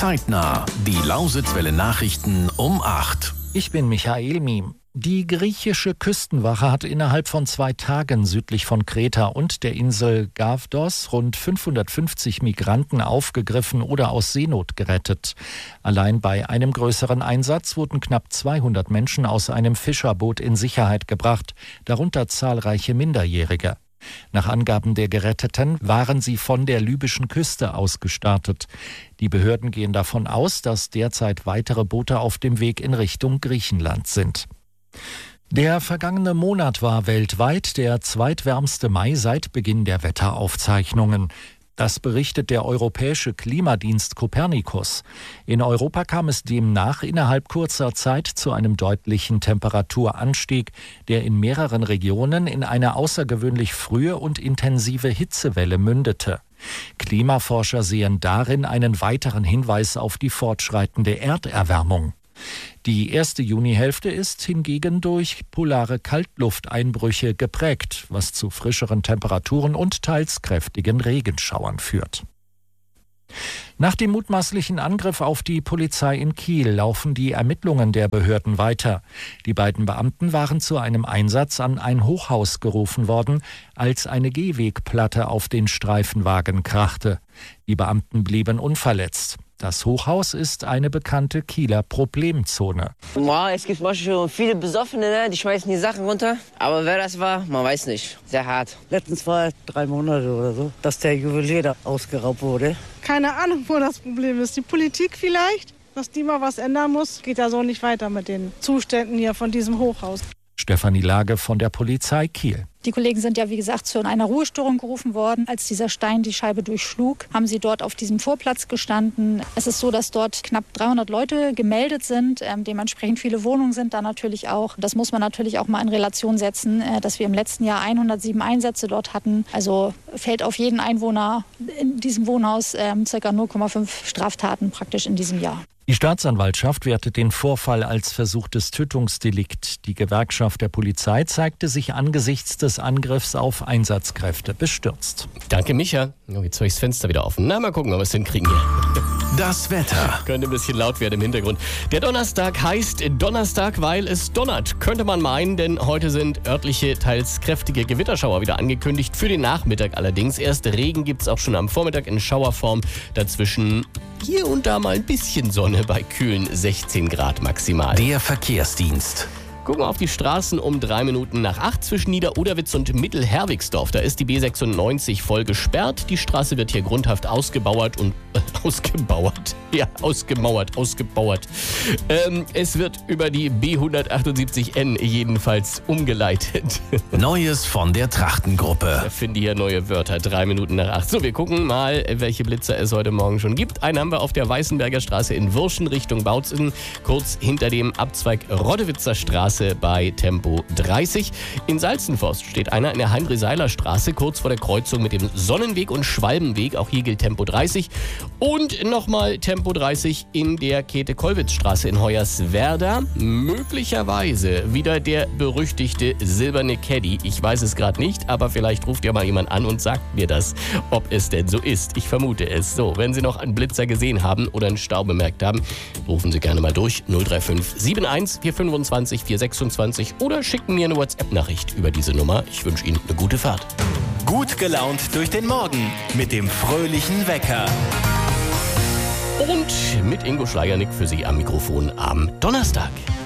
Zeitnah. Die Lausitzwelle Nachrichten um 8. Ich bin Michael Miem. Die griechische Küstenwache hat innerhalb von 2 Tagen südlich von Kreta und der Insel Gavdos rund 550 Migranten aufgegriffen oder aus Seenot gerettet. Allein bei einem größeren Einsatz wurden knapp 200 Menschen aus einem Fischerboot in Sicherheit gebracht, darunter zahlreiche Minderjährige. Nach Angaben der Geretteten waren sie von der libyschen Küste aus gestartet. Die Behörden gehen davon aus, dass derzeit weitere Boote auf dem Weg in Richtung Griechenland sind. Der vergangene Monat war weltweit der zweitwärmste Mai seit Beginn der Wetteraufzeichnungen. Das berichtet der europäische Klimadienst Copernicus. In Europa kam es demnach innerhalb kurzer Zeit zu einem deutlichen Temperaturanstieg, der in mehreren Regionen in eine außergewöhnlich frühe und intensive Hitzewelle mündete. Klimaforscher sehen darin einen weiteren Hinweis auf die fortschreitende Erderwärmung. Die erste Junihälfte ist hingegen durch polare Kaltlufteinbrüche geprägt, was zu frischeren Temperaturen und teils kräftigen Regenschauern führt. Nach dem mutmaßlichen Angriff auf die Polizei in Kiel laufen die Ermittlungen der Behörden weiter. Die beiden Beamten waren zu einem Einsatz an ein Hochhaus gerufen worden, als eine Gehwegplatte auf den Streifenwagen krachte. Die Beamten blieben unverletzt. Das Hochhaus ist eine bekannte Kieler Problemzone. Es gibt manchmal viele Besoffene, die schmeißen die Sachen runter. Aber wer das war, man weiß nicht. Sehr hart. Letztens war 3 Monate oder so, dass der Juwelier da ausgeraubt wurde. Keine Ahnung, wo das Problem ist. Die Politik vielleicht, dass die mal was ändern muss. Geht ja so nicht weiter mit den Zuständen hier von diesem Hochhaus. Stefanie Lage von der Polizei Kiel. Die Kollegen sind ja, wie gesagt, zu einer Ruhestörung gerufen worden. Als dieser Stein die Scheibe durchschlug, haben sie dort auf diesem Vorplatz gestanden. Es ist so, dass dort knapp 300 Leute gemeldet sind. Dementsprechend viele Wohnungen sind da natürlich auch. Das muss man natürlich auch mal in Relation setzen, dass wir im letzten Jahr 107 Einsätze dort hatten. Also fällt auf jeden Einwohner in diesem Wohnhaus ca. 0,5 Straftaten praktisch in diesem Jahr. Die Staatsanwaltschaft wertet den Vorfall als versuchtes Tötungsdelikt. Die Gewerkschaft der Polizei zeigte sich angesichts des Angriffs auf Einsatzkräfte bestürzt. Danke, Micha. Oh, jetzt habe ich das Fenster wieder offen. Na, mal gucken, ob wir es hinkriegen hier. Das Wetter. Könnte ein bisschen laut werden im Hintergrund. Der Donnerstag heißt Donnerstag, weil es donnert. Könnte man meinen, denn heute sind örtliche, teils kräftige Gewitterschauer wieder angekündigt. Für den Nachmittag allerdings. Erst Regen gibt es auch schon am Vormittag in Schauerform. Dazwischen hier und da mal ein bisschen Sonne bei kühlen 16 Grad maximal. Der Verkehrsdienst. Gucken wir auf die Straßen um 3 Minuten nach 8 zwischen Nieder-Oderwitz und Mittelherwigsdorf. Da ist die B96 voll gesperrt. Die Straße wird hier grundhaft ausgebauert. Es wird über die B178N jedenfalls umgeleitet. Neues von der Trachtengruppe. Da finden die hier neue Wörter. 3 Minuten nach 8. So, wir gucken mal, welche Blitzer es heute Morgen schon gibt. Einen haben wir auf der Weißenberger Straße in Wirschen Richtung Bautzen, kurz hinter dem Abzweig Roddewitzer Straße bei Tempo 30. In Salzenforst steht einer in der Heinrich-Seiler-Straße, kurz vor der Kreuzung mit dem Sonnenweg und Schwalbenweg. Auch hier gilt Tempo 30. Und nochmal Tempo 30 in der Käthe-Kollwitz-Straße in Hoyerswerda. Möglicherweise wieder der berüchtigte silberne Caddy. Ich weiß es gerade nicht, aber vielleicht ruft ja mal jemand an und sagt mir das, ob es denn so ist. Ich vermute es. So, wenn Sie noch einen Blitzer gesehen haben oder einen Stau bemerkt haben, rufen Sie gerne mal durch. 035 71 425 426 oder schicken mir eine WhatsApp-Nachricht über diese Nummer. Ich wünsche Ihnen eine gute Fahrt. Gut gelaunt durch den Morgen mit dem fröhlichen Wecker. Und mit Ingo Schleiernick für Sie am Mikrofon am Donnerstag.